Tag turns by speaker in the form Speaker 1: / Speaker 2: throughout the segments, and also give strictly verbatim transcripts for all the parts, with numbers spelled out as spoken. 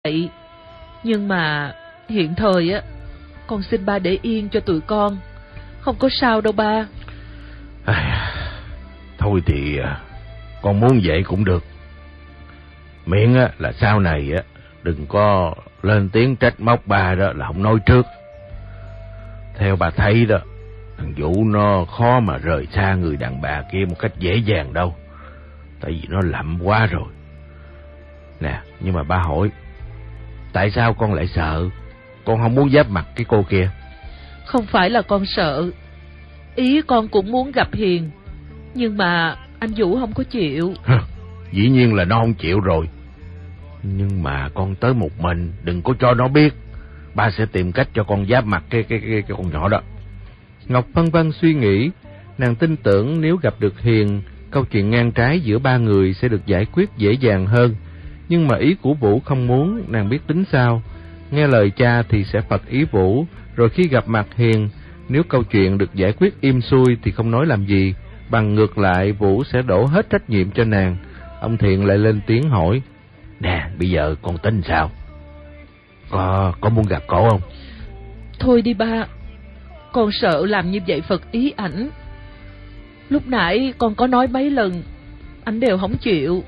Speaker 1: vậy. Nhưng mà hiện thời á, con xin ba để yên cho tụi con. Không có sao đâu ba.
Speaker 2: À, thôi thì con muốn vậy cũng được. Miễn á, là sau này á, đừng có lên tiếng trách móc ba đó là không nói trước. Theo bà thấy đó, thằng Vũ nó khó mà rời xa người đàn bà kia một cách dễ dàng đâu. Tại vì nó lậm quá rồi. Nè, nhưng mà ba hỏi, tại sao con lại sợ? Con không muốn giáp mặt cái cô kia.
Speaker 1: Không phải là con sợ. Ý con cũng muốn gặp Hiền, nhưng mà anh Vũ không có chịu.
Speaker 2: Dĩ nhiên là nó không chịu rồi. Nhưng mà con tới một mình, đừng có cho nó biết. Ba sẽ tìm cách cho con giáp mặt cái, cái, cái, cái con nhỏ đó.
Speaker 3: Ngọc phân vân suy nghĩ. Nàng tin tưởng nếu gặp được Hiền, câu chuyện ngang trái giữa ba người sẽ được giải quyết dễ dàng hơn. Nhưng mà ý của Vũ không muốn, nàng biết tính sao. Nghe lời cha thì sẽ phật ý Vũ. Rồi khi gặp mặt Hiền, nếu câu chuyện được giải quyết êm xuôi thì không nói làm gì. Bằng ngược lại, Vũ sẽ đổ hết trách nhiệm cho nàng. Ông Thiện lại lên tiếng hỏi,
Speaker 2: nè, bây giờ con tính sao? Có, có muốn gặp cổ không?
Speaker 1: Thôi đi ba. Con sợ làm như vậy phật ý ảnh. Lúc nãy con có nói mấy lần, ảnh đều không chịu.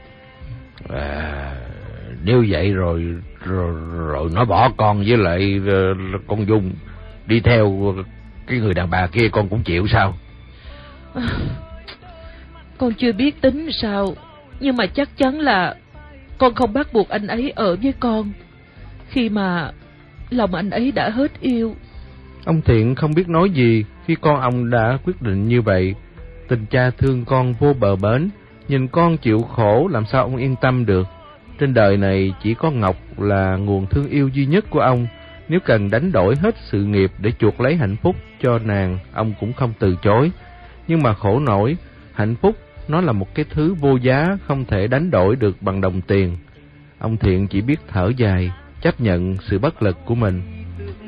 Speaker 2: À, nếu vậy rồi, rồi rồi nó bỏ con với lại con Dung đi theo cái người đàn bà kia, con cũng chịu sao?
Speaker 1: À, con chưa biết tính sao, nhưng mà chắc chắn là con không bắt buộc anh ấy ở với con khi mà lòng anh ấy đã hết yêu.
Speaker 3: Ông Thiện không biết nói gì khi con ông đã quyết định như vậy. Tình cha thương con vô bờ bến, nhìn con chịu khổ làm sao ông yên tâm được. Trên đời này chỉ có Ngọc là nguồn thương yêu duy nhất của ông. Nếu cần đánh đổi hết sự nghiệp để chuộc lấy hạnh phúc cho nàng, ông cũng không từ chối. Nhưng mà khổ nổi, hạnh phúc nó là một cái thứ vô giá, không thể đánh đổi được bằng đồng tiền. Ông Thiện chỉ biết thở dài, chấp nhận sự bất lực của mình.